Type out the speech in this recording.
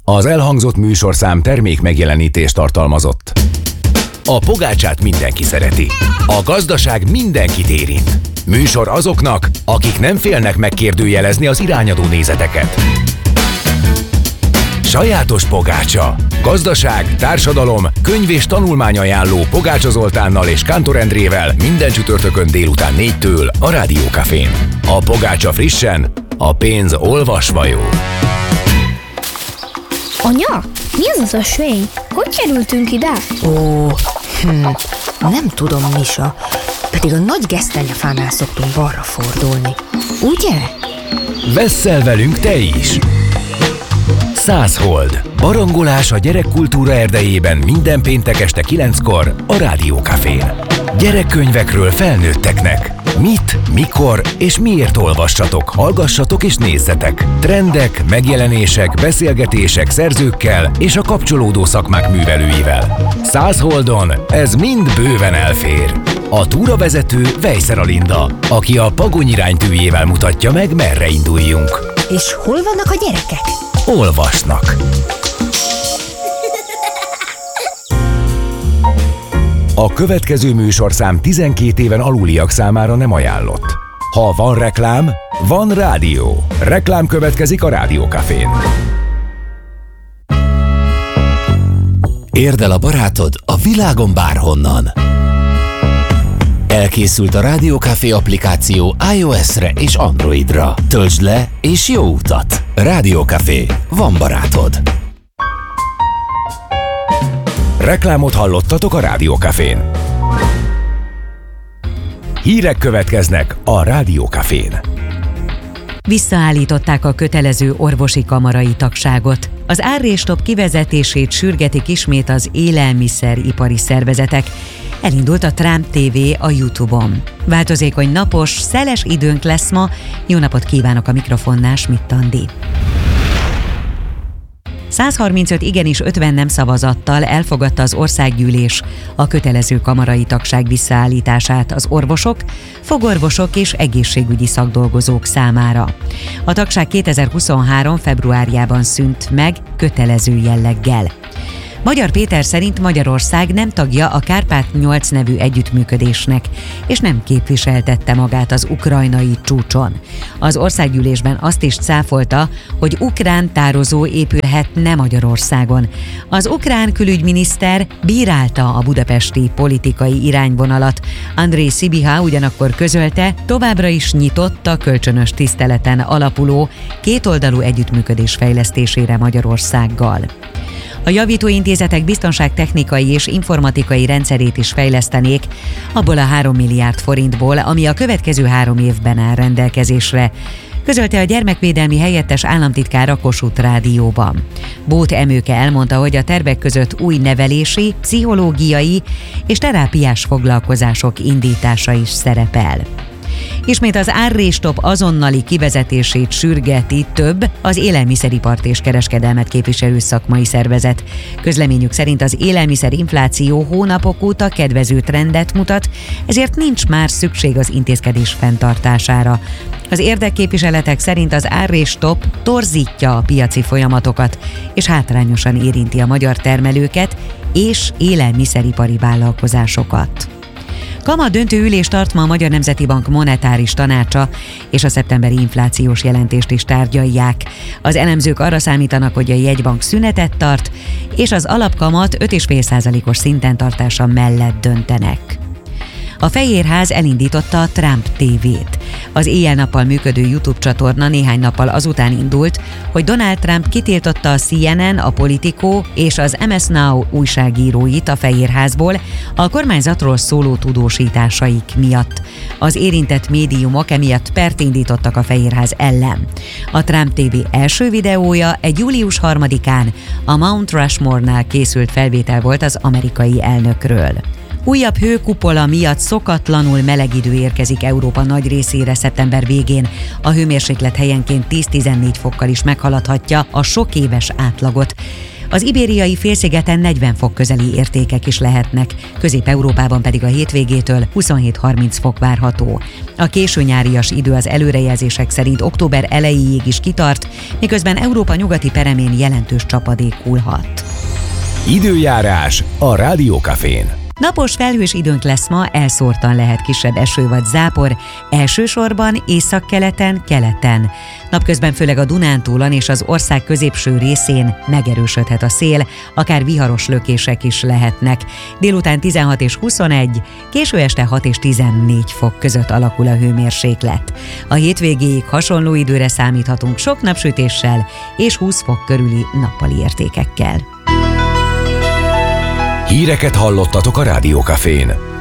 Az elhangzott műsorszám termék megjelenítést tartalmazott. A pogácsát mindenki szereti. A gazdaság mindenkit érint. Műsor azoknak, akik nem félnek megkérdőjelezni az irányadó nézeteket. Sajátos pogácsa. Gazdaság, társadalom, könyv és tanulmányajánló Pogácsa Zoltánnal és Kántor Endrével minden csütörtökön délután 4-től a Rádió Cafén. A pogácsa frissen, a pénz olvasva jó. Anya, mi az az ösvény? Hogy kerültünk ide? Nem tudom, Misa. Pedig a nagy gesztenyefánál szoktunk balra fordulni. Ugye? Vesszel velünk te is! 100 hold. Barangolás a gyerekkultúra erdejében minden péntek este 9-kor a Rádió Cafén. Gyerekkönyvekről felnőtteknek. Mit, mikor és miért olvassatok, hallgassatok és nézzetek. Trendek, megjelenések, beszélgetések szerzőkkel és a kapcsolódó szakmák művelőivel. 100 holdon ez mind bőven elfér. A túravezető Vejszer Alinda, aki a Pagony iránytűjével mutatja meg, merre induljunk. És hol vannak a gyerekek? Olvasnak. A következő műsorszám 12 éven aluliak számára nem ajánlott. Ha van reklám, van rádió. Reklám következik a Rádió Cafén. Érd el a barátod a világon bárhonnan. Elkészült a Rádió Café applikáció iOS-re és Androidra. Töltsd le és jó utat! Rádió Café. Van barátod. Reklámot hallottatok a Rádió Cafén. Hírek következnek a Rádió Cafén. Visszaállították a kötelező orvosi kamarai tagságot. Az árrés-stop kivezetését sürgetik ismét az élelmiszeripari szervezetek. Elindult a Trump TV a YouTube-on. Változékony, napos, szeles időnk lesz ma. Jó napot kívánok, a mikrofonnál Schmidt Andi. 135 igen és 50 nem szavazattal elfogadta az országgyűlés a kötelező kamarai tagság visszaállítását az orvosok, fogorvosok és egészségügyi szakdolgozók számára. A tagság 2023. februárjában szűnt meg kötelező jelleggel. Magyar Péter szerint Magyarország nem tagja a Kárpát-8 nevű együttműködésnek, és nem képviseltette magát az ukrajnai csúcson. Az országgyűlésben azt is cáfolta, hogy ukrán tározó épülhetne Magyarországon. Az ukrán külügyminiszter bírálta a budapesti politikai irányvonalat. Andrej Sibiha ugyanakkor közölte, továbbra is nyitott a kölcsönös tiszteleten alapuló kétoldalú együttműködés fejlesztésére Magyarországgal. A javítóintézetek biztonságtechnikai és informatikai rendszerét is fejlesztenék abból a 3 milliárd forintból, ami a következő 3 évben áll rendelkezésre, közölte a gyermekvédelmi helyettes államtitkár a Kossuth Rádióban. Bóth Emőke elmondta, hogy a tervek között új nevelési, pszichológiai és terápiás foglalkozások indítása is szerepel. Ismét az árrés-stop azonnali kivezetését sürgeti több az élelmiszeripart és kereskedelmet képviselő szakmai szervezet. Közleményük szerint az élelmiszerinfláció hónapok óta kedvező trendet mutat, ezért nincs már szükség az intézkedés fenntartására. Az érdekképviseletek szerint az árrés-stop torzítja a piaci folyamatokat, és hátrányosan érinti a magyar termelőket és élelmiszeripari vállalkozásokat. Kamat döntő ülést tart ma a Magyar Nemzeti Bank monetáris tanácsa, és a szeptemberi inflációs jelentést is tárgyalják. Az elemzők arra számítanak, hogy a jegybank szünetet tart, és az alapkamat 5,5%-os szinten tartása mellett döntenek. A Fehérház elindította a Trump TV-t. Az éjjel-nappal működő YouTube csatorna néhány nappal azután indult, hogy Donald Trump kitiltotta a CNN, a Politico és az MS Now újságíróit a Fehérházból a kormányzatról szóló tudósításaik miatt. Az érintett médiumok emiatt pert indítottak a Fehérház ellen. A Trump TV első videója egy július 3-án a Mount Rushmore-nál készült felvétel volt az amerikai elnökről. Újabb hőkupola miatt szokatlanul meleg idő érkezik Európa nagy részére szeptember végén. A hőmérséklet helyenként 10-14 fokkal is meghaladhatja a sok éves átlagot. Az Ibériai félszigeten 40 fok közeli értékek is lehetnek, Közép-Európában pedig a hétvégétől 27-30 fok várható. A későnyárias idő az előrejelzések szerint október elejéig is kitart, miközben Európa nyugati peremén jelentős csapadék hullhat. Időjárás a Rádió Cafén. Napos felhős időnk lesz ma, elszórtan lehet kisebb eső vagy zápor, elsősorban északkeleten, keleten. Napközben főleg a Dunántúlon és az ország középső részén megerősödhet a szél, akár viharos lökések is lehetnek. Délután 16 és 21, késő este 6 és 14 fok között alakul a hőmérséklet. A hétvégéig hasonló időre számíthatunk sok napsütéssel és 20 fok körüli nappali értékekkel. Híreket hallottatok a Rádió Cafén.